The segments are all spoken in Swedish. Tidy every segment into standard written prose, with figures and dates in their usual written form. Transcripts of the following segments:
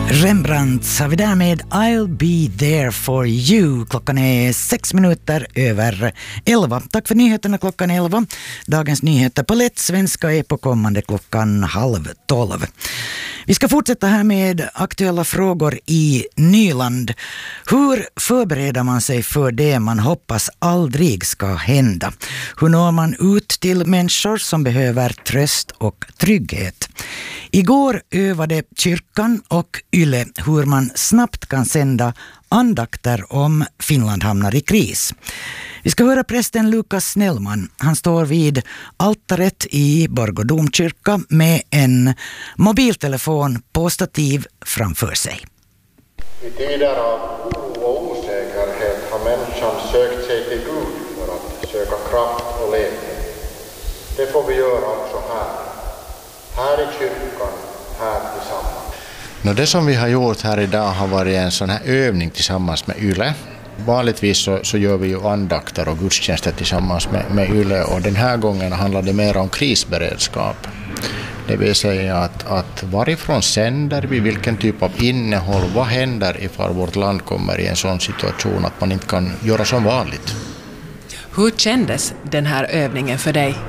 Rembrandt har vi där med I'll be there for you. Klockan är 6 minuter över 11. Tack för nyheterna klockan 11. Dagens nyheter på lätt svenska är på kommande klockan 11:30. Vi ska fortsätta här med aktuella frågor i Nyland. Hur förbereder man sig för det man hoppas aldrig ska hända? Hur når man ut till människor som behöver tröst och trygghet? Igår övade kyrkan och Yle hur man snabbt kan sända andakter om Finland hamnar i kris. Vi ska höra prästen Lukas Snellman. Han står vid altaret i Borgå domkyrka med en mobiltelefon på stativ framför sig. I tider av oro och osäkerhet har människan sökt sig till Gud för att söka kraft och ledning. Det får vi göra också här i kyrkan, här tillsammans. Det som vi har gjort här idag har varit en sån här övning tillsammans med Yle. Vanligtvis så gör vi ju andakter och gudstjänster tillsammans med Yle, och den här gången handlar det mer om krisberedskap. Det vill säga att varifrån sänder vi, vilken typ av innehåll, vad händer ifall vårt land kommer i en sån situation att man inte kan göra som vanligt. Hur kändes den här övningen för dig?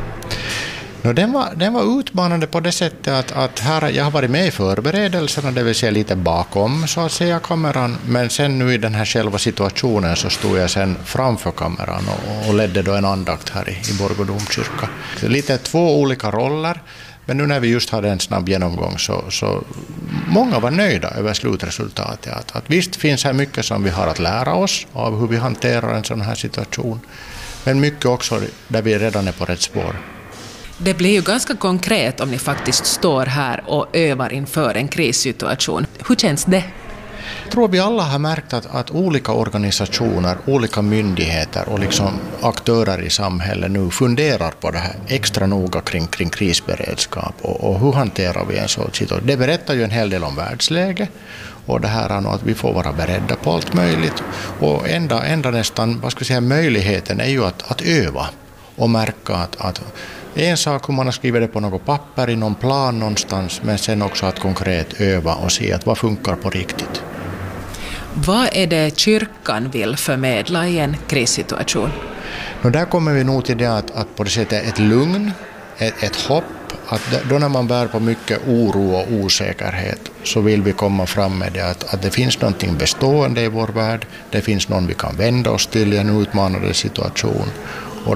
Den var utmanande på det sättet att här, jag har varit med i förberedelserna, det vill säga lite bakom så att säga kameran, men sen nu i den här själva situationen så stod jag sen framför kameran och ledde då en andakt här i Borgå domkyrka. Lite två olika roller, men nu när vi just hade en snabb genomgång så många var nöjda över slutresultatet. Att visst finns här mycket som vi har att lära oss av hur vi hanterar en sån här situation, men mycket också där vi redan är på rätt spår. Det blir ju ganska konkret om ni faktiskt står här och övar inför en krissituation. Hur känns det? Jag tror vi alla har märkt att olika organisationer, olika myndigheter och liksom aktörer i samhället nu funderar på det här extra noga kring krisberedskap och hur hanterar vi en sån situation. Det berättar ju en hel del om världsläge och det här att vi får vara beredda på allt möjligt. Och enda nästan, möjligheten är ju att öva och märka att en sak hur man har skrivit det på något papper i någon plan någonstans, men sen också att konkret öva och se att vad funkar på riktigt. Vad är det kyrkan vill förmedla i en krissituation? Där kommer vi nog till det att på det sättet ett lugn, ett hopp, att då när man bär på mycket oro och osäkerhet så vill vi komma fram med det att det finns någonting bestående i vår värld, det finns någon vi kan vända oss till i en utmanande situation. Och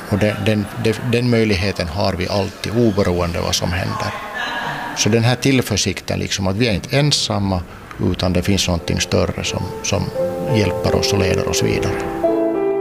den möjligheten har vi alltid, oberoende vad som händer. Så den här tillförsikten, liksom, att vi är inte ensamma utan det finns någonting större som hjälper oss och leder oss vidare.